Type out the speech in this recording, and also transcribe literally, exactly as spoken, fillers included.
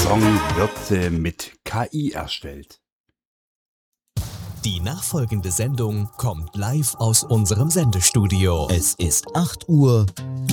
Song wird äh, mit K I erstellt. Die nachfolgende Sendung kommt live aus unserem Sendestudio. Es ist acht Uhr